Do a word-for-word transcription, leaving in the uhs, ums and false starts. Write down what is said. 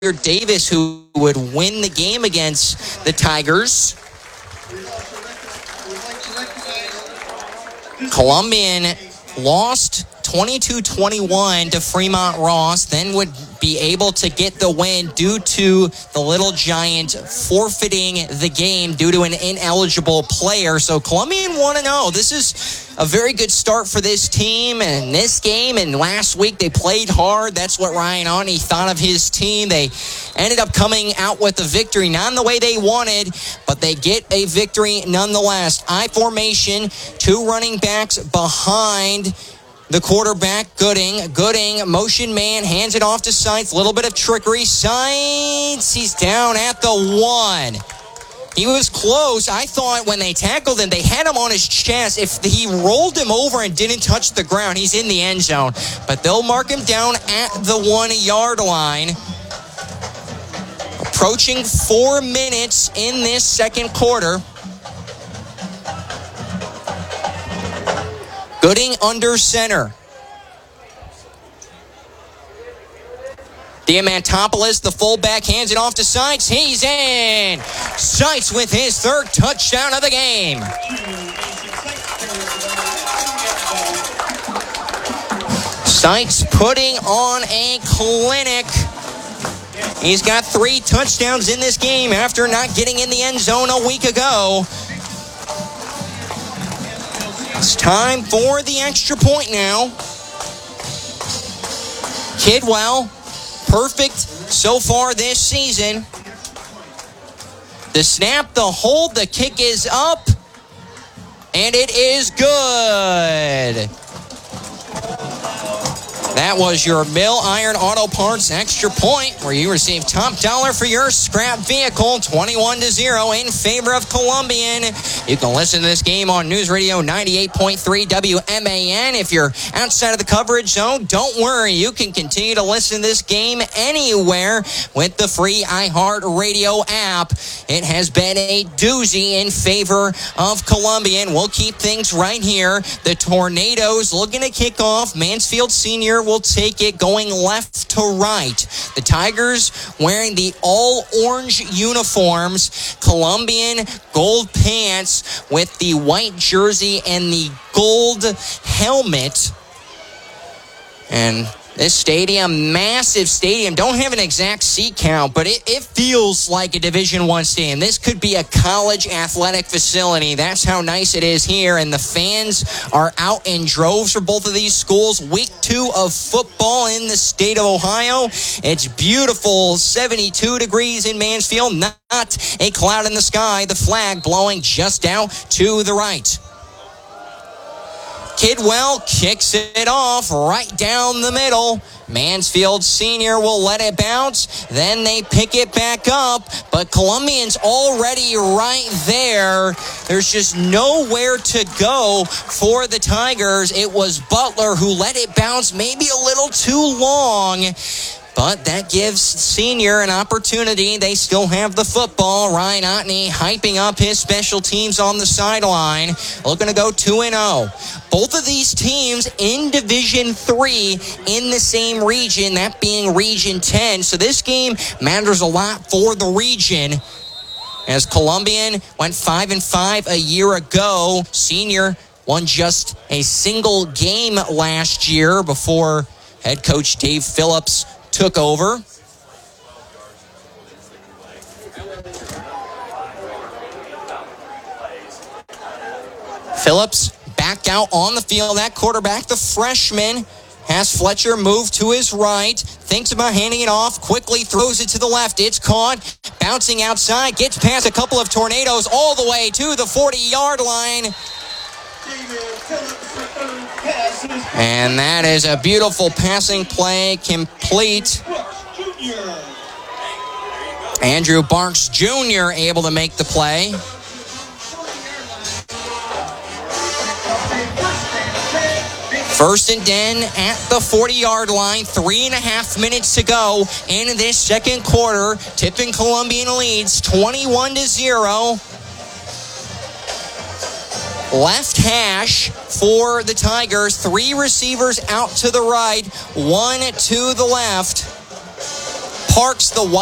Davis, who would win the game against the Tigers. Columbian lost twenty-two twenty-one to Fremont Ross, then would be able to get the win due to the Little Giant forfeiting the game due to an ineligible player. So Columbian one and oh. This is a very good start for this team and this game. And last week they played hard. That's what Ryan Otney thought of his team. They ended up coming out with a victory, not in the way they wanted, but they get a victory nonetheless. I formation, two running backs behind the quarterback, Gooding. Gooding, motion man, hands it off to Seitz. A little bit of trickery. Seitz, he's down at the one. He was close. I thought when they tackled him, they had him on his chest. If he rolled him over and didn't touch the ground, he's in the end zone. But they'll mark him down at the one-yard line. Approaching four minutes in this second quarter. Gooding under center. Diamantopoulos, the fullback, hands it off to Seitz. He's in. Seitz with his third touchdown of the game. Seitz putting on a clinic. He's got three touchdowns in this game after not getting in the end zone a week ago. It's time for the extra point now. Kidwell, perfect so far this season. The snap, the hold, the kick is up, and it is good. That was your Mill Iron Auto Parts extra point, where you receive top dollar for your scrap vehicle, twenty-one to zero in favor of Columbian. You can listen to this game on News Radio ninety-eight point three W M A N. If you're outside of the coverage zone, don't worry. You can continue to listen to this game anywhere with the free iHeartRadio app. It has been a doozy in favor of Columbian. We'll keep things right here. The Tornadoes looking to kick off. Mansfield Senior will take it going left to right. The Tigers wearing the all-orange uniforms. Columbian gold pants with the white jersey and the gold helmet. And this stadium, massive stadium, don't have an exact seat count, but it, it feels like a Division One stadium. This could be a college athletic facility. That's how nice it is here, and the fans are out in droves for both of these schools. Week two of football in the state of Ohio. It's beautiful, seventy-two degrees in Mansfield, not a cloud in the sky. The flag blowing just out to the right. Kidwell kicks it off right down the middle. Mansfield Senior will let it bounce. Then they pick it back up. But Columbian's already right there. There's just nowhere to go for the Tigers. It was Butler who let it bounce maybe a little too long. But that gives Senior an opportunity. They still have the football. Ryan Otney hyping up his special teams on the sideline. Looking to go two and oh. Both of these teams in Division three in the same region, that being Region ten. So this game matters a lot for the region. As Columbian went five and five a year ago. Senior won just a single game last year before head coach Dave Phillips took over. Phillips back out on the field. That quarterback, the freshman, has Fletcher move to his right. Thinks about handing it off. Quickly throws it to the left. It's caught. Bouncing outside. Gets past a couple of Tornadoes all the way to the forty-yard line. And that is a beautiful passing play, complete. Andrew Barks Junior able to make the play. First and ten at the forty-yard line. Three and a half minutes to go in this second quarter. Tipping Columbian leads twenty-one to zero. Left hash for the Tigers. Three receivers out to the right, one to the left. parks the